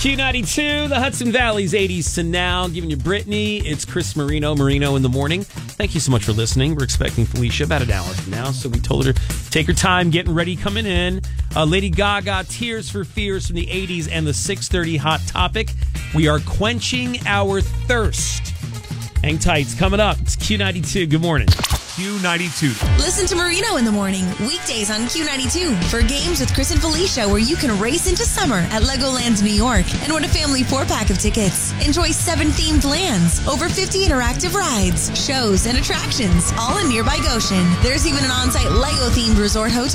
Q92, the Hudson Valley's 80s to now. Giving you Brittany. It's Chris Marino in the morning. Thank you so much for listening. We're expecting Felicia about an hour from now, so we told her to take her time, getting ready, coming in. Lady Gaga, Tears for Fears from the 80s, and the 6:30 Hot Topic. We are quenching our thirst. Hang tight. It's coming up. It's Q92. Good morning. Q92. Listen to Marino in the morning, weekdays on Q92 for Games with Chris and Felicia, where you can race into summer at Legoland New York and win a family 4-pack of tickets. Enjoy 7 themed lands, over 50 interactive rides, shows, and attractions, all in nearby Goshen. There's even an on-site Lego-themed resort hotel.